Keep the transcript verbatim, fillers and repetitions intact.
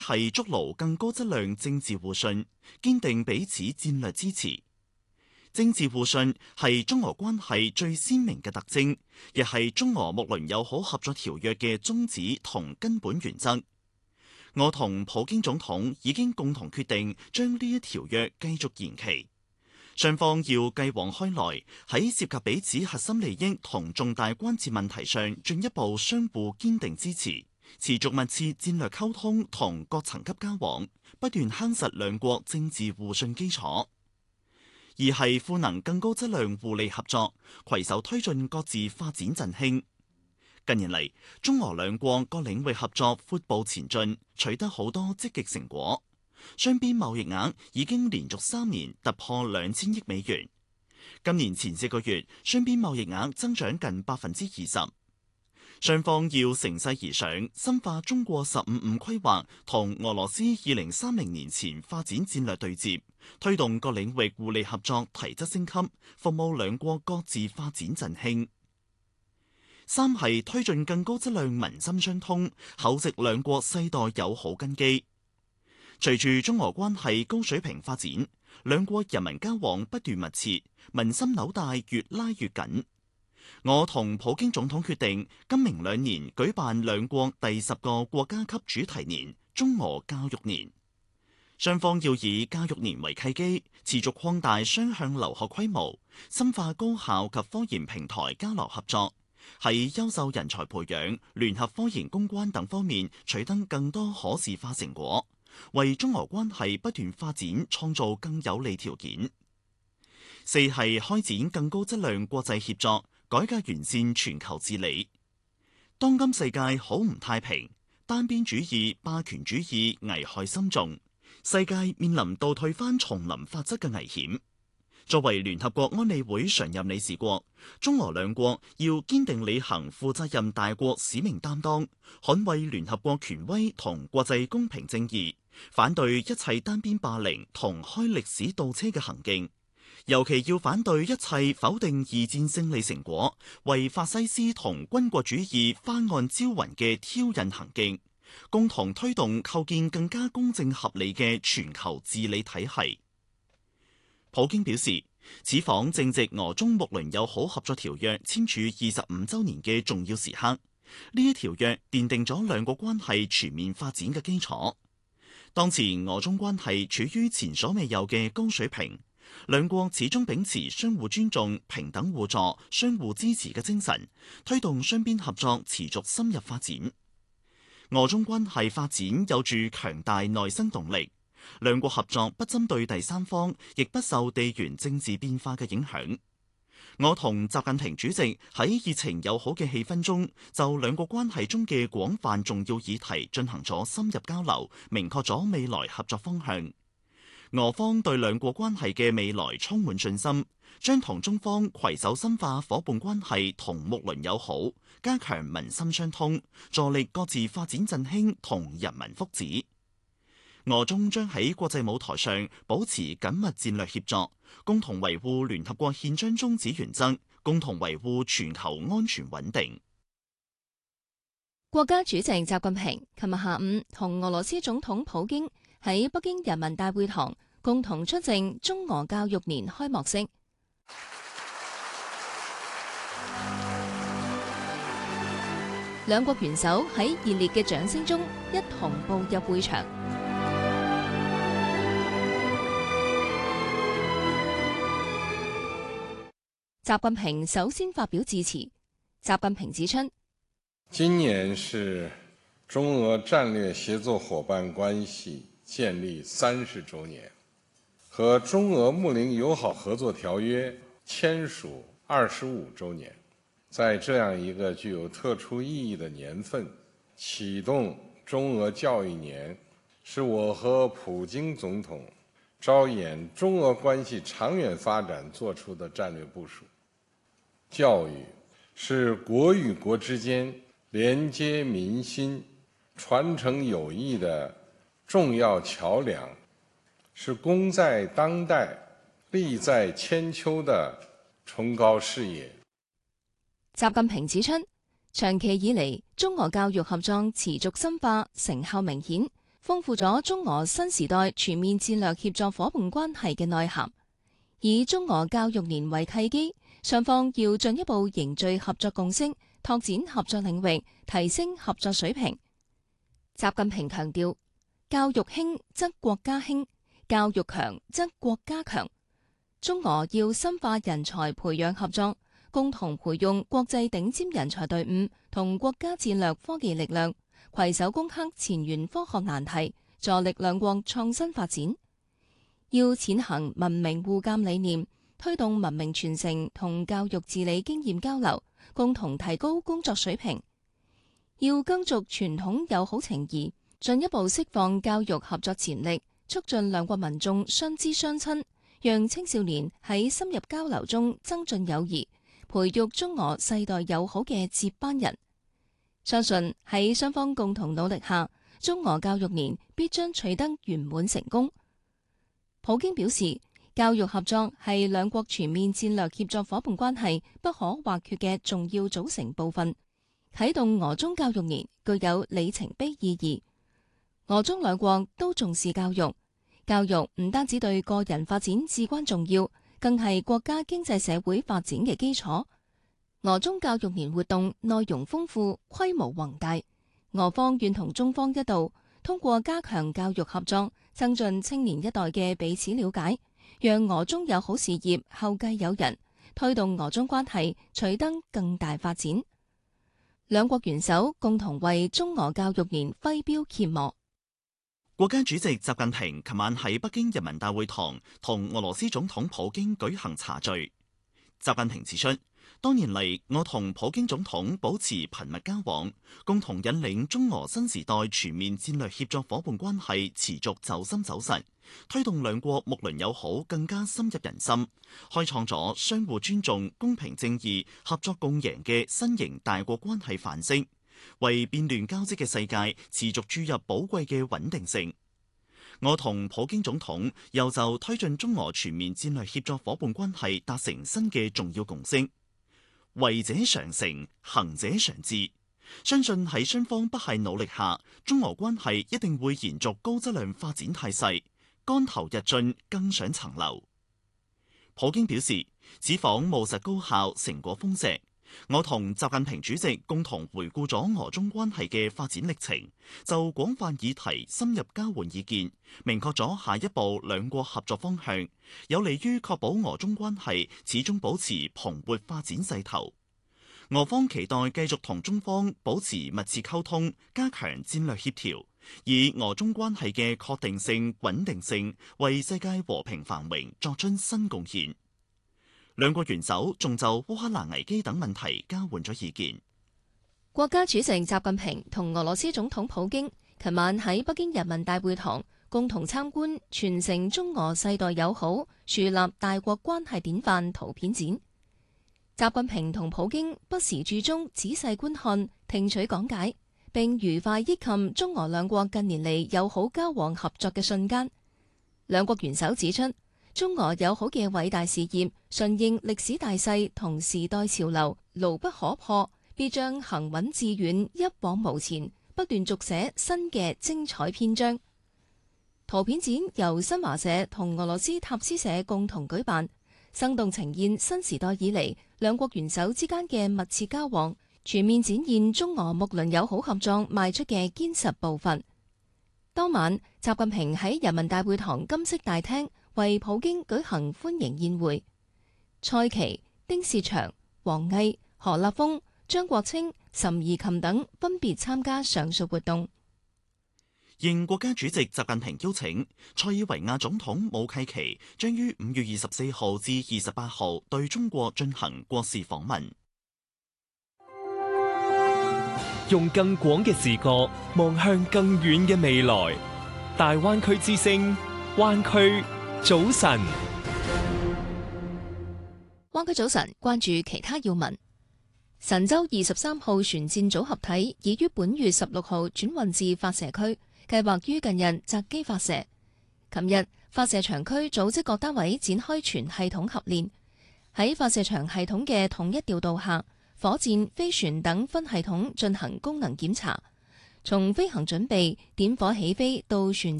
係築牢更高質量政治互信，堅定彼此戰略支持。政治互信係中俄關係最鮮明嘅特徵，亦係中俄睦鄰友好合作條約嘅宗旨同根本原則。我同普京總統已經共同決定將呢一條約繼續延期，雙方要繼往開來，喺涉及彼此核心利益同重大關切問題上進一步相互堅定支持，持續密切戰略溝通同各層級交往，不斷夯實兩國政治互信基礎。二係賦能更高質量互利合作，攜手推進各自發展振興。近年嚟，中俄兩國各領域合作闊步前進，取得好多積極成果。雙邊貿易額已經連續三年突破兩千億美元。今年前四個月，雙邊貿易額增長近百分之二十。雙方要乘勢而上，深化中國十五五規劃同俄羅斯二零三零年前發展戰略對接，推動各領域互利合作提質升級，服務兩國各自發展振興。三係推進更高質量民心相通，厚植兩國世代友好根基。隨住中俄關係高水平發展，兩國人民交往不斷密切，民心紐帶越拉越緊。我同普京總統決定，今明兩年舉辦兩國第十個國家級主題年——中俄教育年。雙方要以教育年為契機，持續擴大雙向留學規模，深化高校及科研平台交流合作，喺優秀人才培養、聯合科研攻關等方面取得更多可視化成果，為中俄關係不斷發展創造更有利條件。四係開展更高質量國際協作，改革完善全球治理。當今世界好唔太平，單邊主義、霸權主義危害深重，世界面臨倒退翻叢林法則嘅危險。作為聯合國安理會常任理事國，中俄兩國要堅定履行負責任大國使命擔當，捍衛聯合國權威同國際公平正義，反對一切單邊霸凌同開歷史倒車嘅行徑。尤其要反對一切否定二戰勝利成果、為法西斯同軍國主義翻案招魂嘅挑釁行徑，共同推動構建更加公正合理嘅全球治理體系。普京表示，此訪正值俄中睦鄰友好合作條約簽署二十五週年嘅重要時刻，呢一條約奠定咗兩國關係全面發展嘅基礎。當前俄中關係處於前所未有嘅高水平。兩國始終秉持相互尊重、平等互助、相互支持嘅精神，推動雙邊合作持續深入發展。俄中關係發展有住強大內生動力，兩國合作不針對第三方，亦不受地緣政治變化嘅影響。我同習近平主席喺熱情友好嘅氣氛中，就兩國關係中嘅廣泛重要議題進行咗深入交流，明確咗未來合作方向。俄方對兩國關係嘅未來充滿信心，將同中方攜手深化伙伴關係同睦鄰友好，加強民心相通，助力各自發展振興同人民福祉。俄中將喺國際舞台上保持緊密戰略協作，共同維護聯合國憲章宗旨原則，共同維護全球安全穩定。 國家主席習近平琴日下午同俄羅斯總統普京喺北京人民大會堂共同出席中俄教育年開幕式。兩國元首喺熱烈嘅掌聲中一同步入會場。習近平首先發表致辭。習近平指出， 今年是中俄戰略協作夥伴關係建立三十週年，和中俄睦鄰友好合作條約簽署二十五週年。在這樣一個具有特殊意義的年份，啟動中俄教育年，是我和普京總統着眼中俄關係長遠發展作出的戰略部署。教育是國與國之間連接民心、傳承友誼的重要橋樑，是功在當代、利在千秋的崇高事業。 習近平指出，長期以嚟，中俄教育合作持續深化，成效明顯， 豐富咗中俄新時代全面戰略協作夥伴關係嘅內涵。以中俄教育年為契機，雙方要進一步凝聚合作共識，拓展合作領域，提升合作水平。習近平強調，教育興則國家興，教育強則國家強。中俄要深化人才培養合作，共同培養國際頂尖人才隊伍同國家戰略科技力量，攜手攻克前沿科學難題，助力兩國創新發展。要踐行文明互鑒理念，推動文明傳承同教育治理經驗交流，共同提高工作水平。要耕耘傳統友好情誼，進一步釋放教育合作潛力，促進兩國民眾相知相親，讓青少年喺深入交流中增進友誼，培育中俄世代友好嘅接班人。相信喺雙方共同努力下，中俄教育年必將取得圓滿成功。普京表示，教育合作係兩國全面戰略協作夥伴關係不可或缺嘅重要組成部分。啟動俄中教育年具有里程碑意義。俄中兩國都重視教育，教育唔單止對個人發展至關重要，更係國家經濟社會發展嘅基礎。俄中教育年活動內容豐富，規模宏大。俄方願同中方一道，通過加強教育合作，增進青年一代嘅彼此了解，讓俄中友好事業後繼有人，推動俄中關係取得更大發展。兩國元首共同為中俄教育年揮標揭幕。 國家主席習近平琴晚喺北京人民大會堂同俄羅斯總統普京舉行茶敘。習近平指出，多年嚟我同普京總統保持頻密交往，共同引領中俄新時代全面戰略協作夥伴關係持續走深走實，推動兩國睦鄰友好更加深入人心，開創咗相互尊重、公平正義、合作共贏嘅新型大國關係範式，為變亂交織嘅世界持續注入寶貴嘅穩定性。我同普京總統又就推進中俄全面戰略協作夥伴關係達成新嘅重要共識。為者常成，行者常至。相信喺雙方不懈努力下，中俄關係一定會延續高質量發展態勢，竿頭日進，更上層樓。普京表示，此訪務實高效，成果豐碩。我同習近平主席共同回顧咗俄中關係嘅發展歷程，就廣泛議題深入交換意見，明確咗下一步兩國合作方向，有利於確保俄中關係始終保持蓬勃發展勢頭。俄方期待繼續同中方保持密切溝通，加強戰略協調，以俄中關係嘅確定性、穩定性，為世界和平繁榮作出新貢獻。兩國元首仲就烏克蘭危機等問題交換咗意見。 國家主席習近平同俄羅斯總統普京琴晚喺北京人民大會堂共同參觀傳承中俄世代友好、樹立大國關係典範圖片展。習近平同普京不時駐中仔細觀看、聽取講解，並愉快憶冚中俄兩國近年嚟友好交往合作嘅瞬間。兩國元首指出，中俄友好嘅偉大事業順應歷史大勢同時代潮流，牢不可破，必將行穩致遠，一往無前，不斷續寫新嘅精彩篇章。圖片展由新華社同俄羅斯塔斯社共同舉辦，生動呈現新時代以嚟兩國元首之間嘅密切交往，全面展現中俄睦鄰友好合作邁出嘅堅實步伐。當晚，習近平喺人民大會堂金色大廳為普京舉行歡迎宴會，蔡奇、丁薛祥、王毅、何立峰、張國清、諶貽琴等分別參加上述活動。 應國家主席習近平邀請，塞爾維亞總統武契奇將於五月二十四號至二十八號對中國進行國事訪問。 用更廣嘅視角望向更遠嘅未來，大灣區之聲，灣區早晨。 灣區早晨，關注其他要聞。神舟二十三號船艦組合體已於本月十六號轉運至發射區，計劃於近日擇機發射。琴日，發射場區組織各單位展開全系統合練，喺發射場系統嘅統一調度下，火箭、飛船等分系統進行功能檢查。 從飛行準備、點火起飛到旋